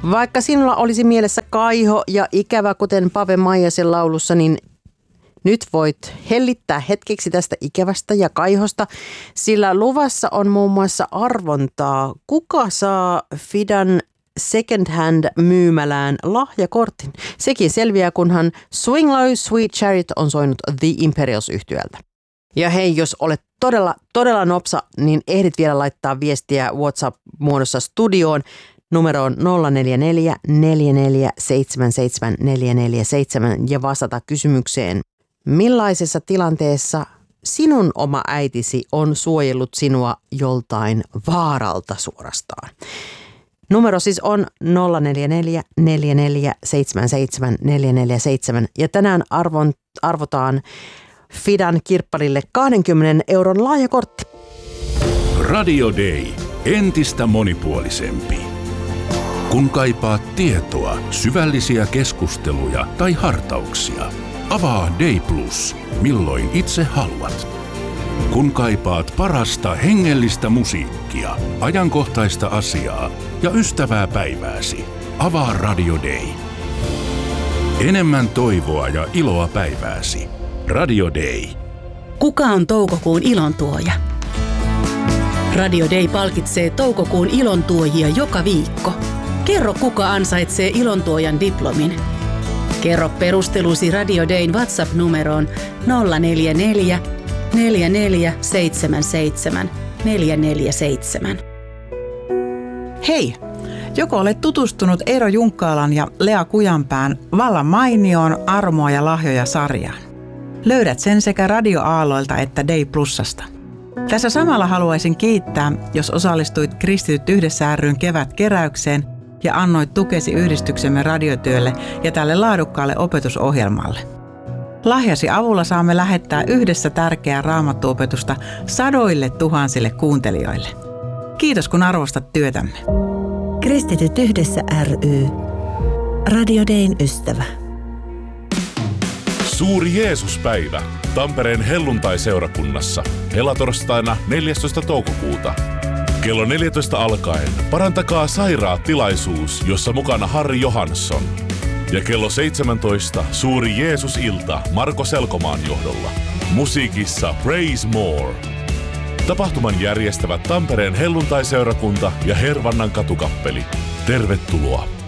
Vaikka sinulla olisi mielessä kaiho ja ikävä, kuten Pave Maijasen laulussa, niin nyt voit hellittää hetkeksi tästä ikävästä ja kaihosta, sillä luvassa on muun muassa arvontaa. Kuka saa Fidan Second Hand myymälään lahjakortin? Sekin selviää, kunhan Swing Low Sweet Chariot on soinut The Imperials-yhtyöltä. Ja hei, jos olet todella nopsa, niin ehdit vielä laittaa viestiä WhatsApp-muodossa studioon numeroon 044 4477 447 ja vastata kysymykseen. Millaisessa tilanteessa sinun oma äitisi on suojellut sinua joltain vaaralta suorastaan? Numero siis on 044 4477 447 ja tänään arvotaan Fidan kirpparille 20 euron lahjakortti. Radio Day. Entistä monipuolisempi. Kun kaipaat tietoa, syvällisiä keskusteluja tai hartauksia, avaa Day Plus, milloin itse haluat. Kun kaipaat parasta hengellistä musiikkia, ajankohtaista asiaa ja ystävää päivääsi, avaa Radio Day. Enemmän toivoa ja iloa päivääsi. Radio Day. Kuka on toukokuun ilontuoja? Radio Day palkitsee toukokuun ilontuojia joka viikko. Kerro, kuka ansaitsee ilontuojan diplomin. Kerro perustelusi Radio Dayn WhatsApp-numeroon 044 4477 447. Hei! Joko olet tutustunut Eero Junkkaalan ja Lea Kujanpään vallan mainioon armoa ja lahjoja sarjaan? Löydät sen sekä radioaalloilta että Day Plusasta. Tässä samalla haluaisin kiittää, jos osallistuit Kristityt yhdessä ry:n kevätkeräykseen ja annoit tukesi yhdistyksemme radiotyölle ja tälle laadukkaalle opetusohjelmalle. Lahjasi avulla saamme lähettää yhdessä tärkeää raamattuopetusta sadoille tuhansille kuuntelijoille. Kiitos kun arvostat työtämme. Kristityt yhdessä ry. Radio Dayn ystävä. Suuri Jeesuspäivä Tampereen helluntai-seurakunnassa helatorstaina 14. toukokuuta. Kello 14 alkaen Parantakaa sairaat -tilaisuus, jossa mukana Harri Johansson. Ja kello 17 suuri Jeesus-ilta Marko Selkomaan johdolla. Musiikissa Praise More. Tapahtuman järjestävät Tampereen helluntai-seurakunta ja Hervannan katukappeli. Tervetuloa!